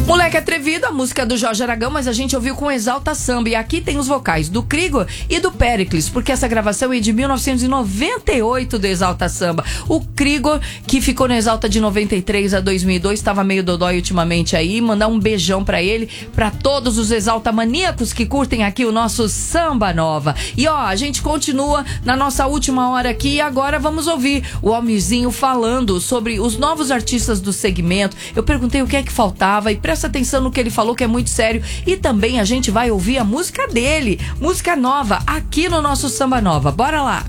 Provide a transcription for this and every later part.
Moleque Atrevido, a música do Jorge Aragão, mas a gente ouviu com Exalta Samba. E aqui tem os vocais do Krigor e do Péricles, porque essa gravação é de 1998 do Exalta Samba. O Krigor, que ficou no Exalta de 93 a 2002, estava meio dodói ultimamente aí. Mandar um beijão pra ele, pra todos os Exalta maníacos que curtem aqui o nosso Samba Nova. E ó, a gente continua na nossa última hora aqui e agora vamos ouvir o Almirzinho falando sobre os novos artistas do segmento. Eu perguntei o que é que faltava e presta atenção no que ele falou, que é muito sério. E também a gente vai ouvir a música dele, música nova, aqui no nosso Samba Nova. Bora lá!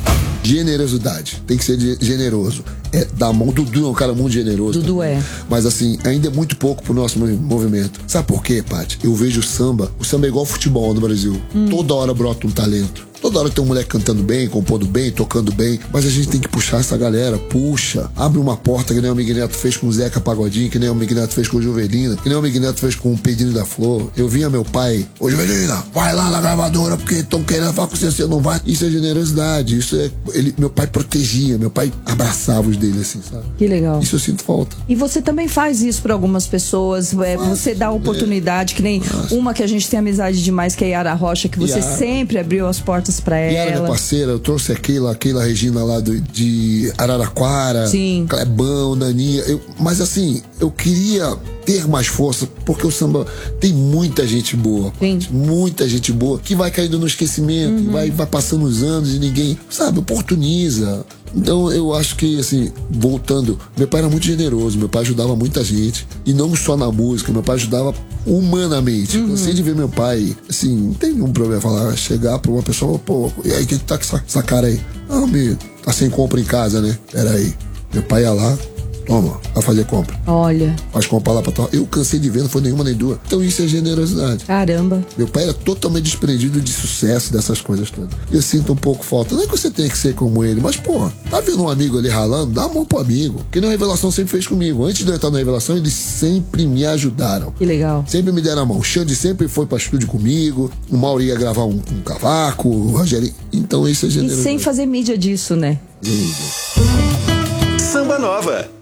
Generosidade, tem que ser generoso. É da mão, Dudu é um cara muito generoso. Dudu também. é. Mas assim, ainda é muito pouco pro nosso movimento. Sabe por quê, Paty? Eu vejo o samba é igual futebol no Brasil. Toda hora brota um talento. Toda hora tem um moleque cantando bem, compondo bem, tocando bem. Mas a gente tem que puxar essa galera. Puxa, abre uma porta que nem o Miguel Neto fez com o Zeca Pagodinho, que nem o Miguel Neto fez com o Juvelina, que nem o Miguel Neto fez com o Pedrinho da Flor. Eu vinha meu pai, ô Juvelina, vai lá na gravadora porque estão querendo falar com você não vai. Isso é generosidade, isso é... meu pai protegia, meu pai abraçava os dele assim, sabe? Que legal. Isso eu sinto falta. E você também faz isso para algumas pessoas, você dá oportunidade, que nem uma que a gente tem amizade demais, que é a Yara Rocha, que você sempre abriu as portas para ela. Yara, minha parceira, eu trouxe a Keila Regina lá de Araraquara, sim. Clebão, Naninha, mas assim, eu queria ter mais força, porque o samba tem muita gente boa, muita gente boa, que vai caindo no esquecimento, vai passando os anos e ninguém, sabe, oportuniza. Então eu acho que, assim, voltando, meu pai era muito generoso, meu pai ajudava muita gente, e não só na música, meu pai ajudava humanamente. Cansei de ver meu pai, assim, não tem nenhum problema falar, chegar pra uma pessoa, pô, e aí, quem tá com essa cara aí? Ah, meu, tá sem compra em casa, né? Pera aí. Meu pai ia lá, toma, vai fazer compra. Olha. Faz compra lá pra tua. Eu cansei de ver, não foi nenhuma nem duas. Então isso é generosidade. Caramba. Meu pai era totalmente desprendido de sucesso, dessas coisas todas. Eu sinto um pouco falta. Não é que você tenha que ser como ele, mas, pô, tá vendo um amigo ali ralando? Dá a mão pro amigo. Que nem a Revelação sempre fez comigo. Antes de eu entrar na Revelação, eles sempre me ajudaram. Que legal. Sempre me deram a mão. O Xande sempre foi pra estúdio comigo. O Mauro ia gravar um cavaco. O Rogério. Então isso é generosidade. E sem fazer mídia disso, né? Samba Nova.